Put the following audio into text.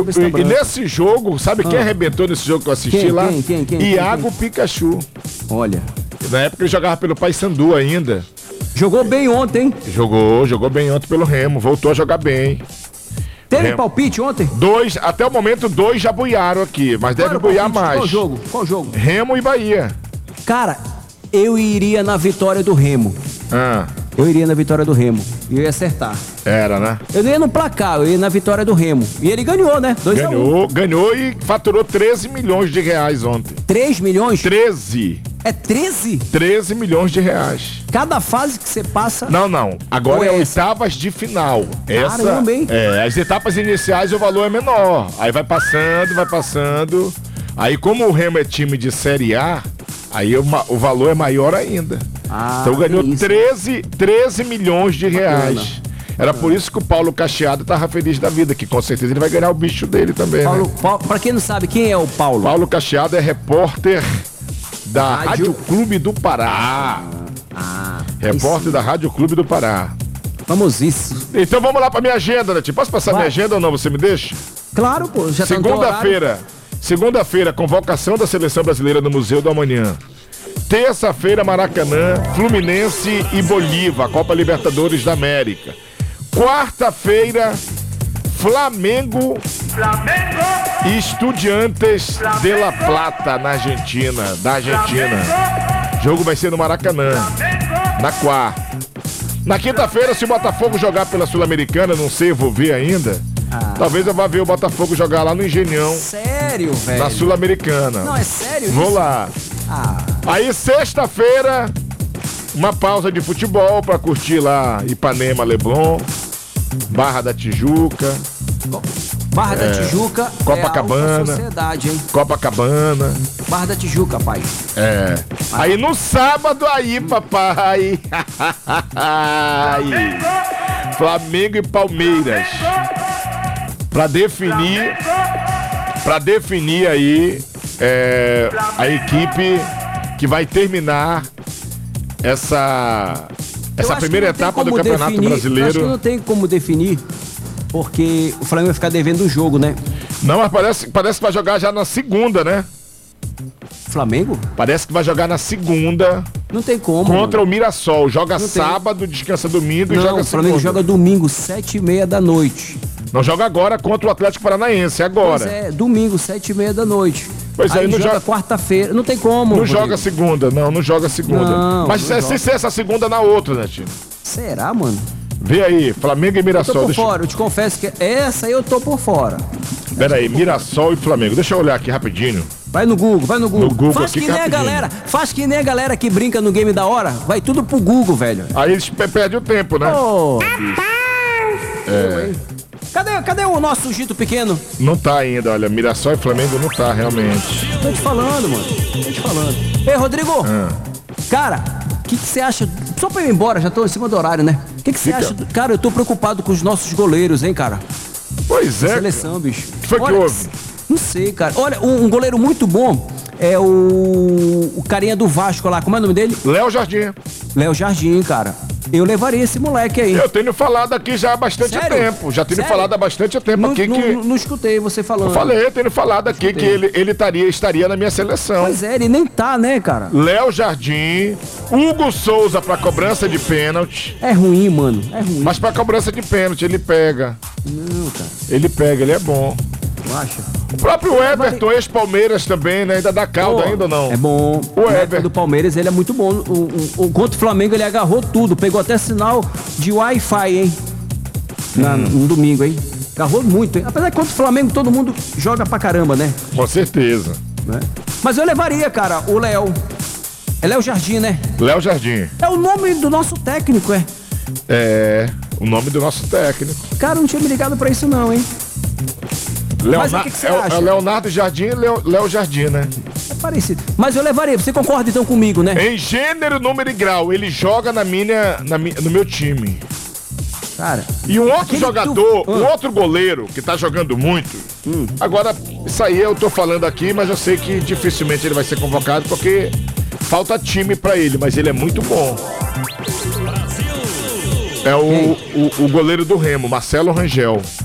E nesse jogo, sabe quem arrebentou nesse jogo que eu assisti lá? Iago Pikachu. Olha. Na época ele jogava pelo Paysandu ainda. Jogou bem ontem, hein? Jogou bem ontem pelo Remo, voltou a jogar bem. Teve palpite ontem? Até o momento 2 já buiaram aqui, mas deve buiar mais. Qual jogo? Remo e Bahia. Cara, eu iria na vitória do Remo. Eu iria na vitória do Remo. E eu ia acertar. Era, né? Eu ia no placar, eu ia na vitória do Remo. E ele ganhou, né? 2-1. Ganhou e faturou 13 milhões de reais ontem. 3 milhões? 13. É 13? 13 milhões de reais. Cada fase que você passa... Não. Agora é oitavas de final. Caramba, hein? As etapas iniciais o valor é menor. Aí vai passando. Aí como o Remo é time de Série A, aí o valor é maior ainda. Então ganhou 13 milhões de reais. Era por isso que o Paulo Cacheado tava feliz da vida, que com certeza ele vai ganhar o bicho dele também, Paulo, né? Pra quem não sabe, quem é o Paulo? Paulo Cacheado é repórter da Rádio Clube do Pará. Repórter da Rádio Clube do Pará. Famosíssimo. Então vamos lá pra minha agenda, né? Posso passar minha agenda ou não? Você me deixa? Claro, pô. Já Segunda-feira, convocação da Seleção Brasileira no Museu do Amanhã. Terça-feira, Maracanã, Fluminense e Bolívar, Copa Libertadores da América. Quarta-feira, Flamengo e Estudiantes de La Plata, da Argentina. Jogo vai ser no Maracanã, na quarta. Na quinta-feira, se o Botafogo jogar pela Sul-Americana, não sei, eu vou ver ainda. Talvez eu vá ver o Botafogo jogar lá no Engenhão. Sério, velho? Na Sul-Americana. Não, é sério isso? Vou lá. Aí, sexta-feira, uma pausa de futebol pra curtir lá Ipanema, Leblon, Barra da Tijuca. Barra da Tijuca Copacabana. É sociedade, hein? Copacabana. Barra da Tijuca, pai. Aí no sábado aí, papai. Flamengo e Palmeiras. Pra definir aí a equipe que vai terminar essa primeira etapa do Campeonato Brasileiro. Acho que não tem como definir, porque o Flamengo vai ficar devendo o jogo, né? Não, mas parece que vai jogar já na segunda, né? Flamengo? Parece que vai jogar na segunda. Não tem como. Contra o Mirassol. Joga sábado, descansa domingo e joga segunda. O Flamengo joga domingo, 7h30 da noite. Não joga agora contra o Atlético Paranaense, agora. Pois é, domingo, 7h30 da noite. Pois aí não joga quarta-feira, não tem como. Não joga segunda, não joga segunda. Mas se ser essa segunda na outra, né, Tino? Será, mano? Vê aí, Flamengo e Mirassol. Eu tô por fora, eu te confesso que essa aí eu tô por fora. Pera aí, Mirassol e Flamengo. Deixa eu olhar aqui rapidinho. Vai no Google. No Google faz que nem a galera, que a galera que brinca no game da hora. Vai tudo pro Google, velho. Aí eles perdem o tempo, né? Cadê o nosso Gito pequeno? Não tá ainda, olha, Mirassol e Flamengo não tá realmente. Tô te falando, mano. Ei, Rodrigo. Cara, o que você acha? Só pra eu ir embora, já tô em cima do horário, né? O que você acha? Cara, eu tô preocupado com os nossos goleiros, hein, cara? Pois é. Seleção, bicho. O que foi que houve? Não sei, cara. Olha, um goleiro muito bom é o carinha do Vasco lá. Como é o nome dele? Léo Jardim. Léo Jardim, cara. Eu levaria esse moleque aí. Eu tenho falado aqui já há bastante tempo. Já tenho falado há bastante tempo aqui que... Não escutei você falando. Eu falei, tenho falado aqui que ele estaria na minha seleção. Pois é, ele nem tá, né, cara? Léo Jardim, Hugo Souza pra cobrança de pênalti. É ruim, mano. É ruim. Mas pra cobrança de pênalti ele pega. Não, cara. Ele pega, ele é bom. Tu acha? O próprio Everton, ex-Palmeiras também, né? Ainda dá caldo ainda ou não? É bom. O Everton do Palmeiras, ele é muito bom. Contra o Flamengo, ele agarrou tudo. Pegou até sinal de Wi-Fi, hein? No domingo, hein? Agarrou muito, hein? Apesar que contra o Flamengo, todo mundo joga pra caramba, né? Com certeza. Né? Mas eu levaria, cara, o Léo. É Léo Jardim, né? Léo Jardim. É o nome do nosso técnico, é? É, o nome do nosso técnico. Cara, não tinha me ligado pra isso não, hein? Mas o que você acha? É o Leonardo Jardim e Léo Jardim, né? É parecido. Mas eu levaria, você concorda então comigo, né? Em gênero, número e grau, ele joga no meu time. Cara. E um outro jogador, um outro goleiro que tá jogando muito. Agora, isso aí eu tô falando aqui, mas eu sei que dificilmente ele vai ser convocado porque falta time pra ele, mas ele é muito bom. É o goleiro do Remo, Marcelo Rangel.